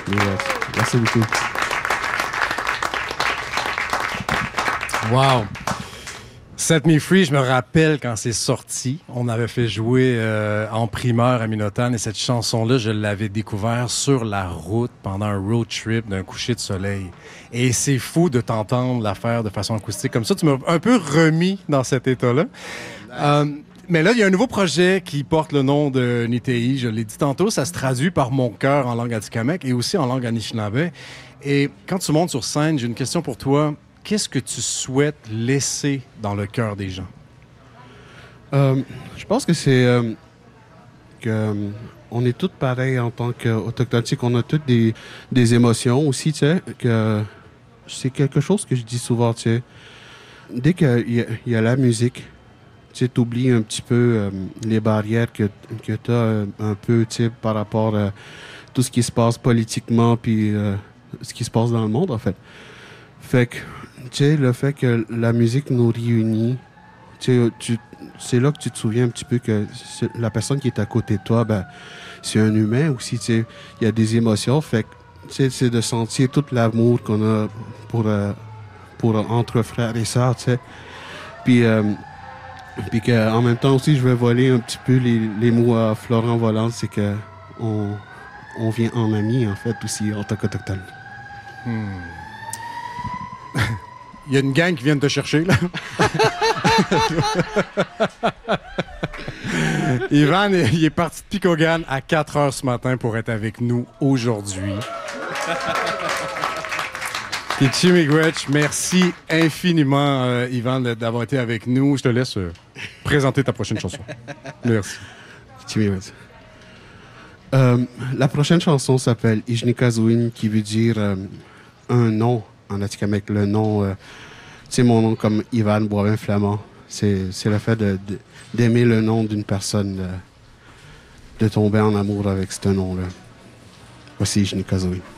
Merci beaucoup. Wow! Set Me Free, je me rappelle quand c'est sorti, on avait fait jouer en primeur à Minotan et cette chanson-là, je l'avais découvert sur la route pendant un road trip d'un coucher de soleil. Et c'est fou de t'entendre la faire de façon acoustique comme ça. Tu m'as un peu remis dans cet état-là. Mais là, il y a un nouveau projet qui porte le nom de Nitei. Je l'ai dit tantôt, ça se traduit par Mon cœur en langue atikamekw et aussi en langue anishinaabe. Et quand tu montes sur scène, j'ai une question pour toi. Qu'est-ce que tu souhaites laisser dans le cœur des gens? Je pense que c'est que on est tous pareils en tant qu'Autochtones. On a toutes des émotions aussi, tu sais, que c'est quelque chose que je dis souvent, tu sais. Dès qu'il y a la musique, tu oublies un petit peu les barrières que tu as un peu, tu sais, par rapport à tout ce qui se passe politiquement puis ce qui se passe dans le monde, en fait. Fait que, tu sais, le fait que la musique nous réunit, c'est là que tu te souviens un petit peu que la personne qui est à côté de toi, ben, c'est un humain aussi, tu sais. Il y a des émotions, fait que, tu sais, c'est de sentir tout l'amour qu'on a pour entre frères et sœurs, tu sais. Puis qu'en même temps aussi, je vais voler un petit peu les mots à Florent Volant, c'est que on vient en ami, en fait, aussi, en tant qu'Autochtone. Il y a une gang qui vient de te chercher, là. Ivan, il est parti de Picogan à 4 heures ce matin pour être avec nous aujourd'hui. Tichi Miigwech, merci infiniment, Ivan, d'avoir été avec nous. Je te laisse présenter ta prochaine chanson. Merci. Tichi Miigwech. La prochaine chanson s'appelle Ijnikazuin, qui veut dire un nom en atikamekw. Le nom, tu sais, mon nom comme Ivan Boivin-Flamand. C'est le fait d'aimer le nom d'une personne, de tomber en amour avec ce nom-là. Voici Ijnikazuin.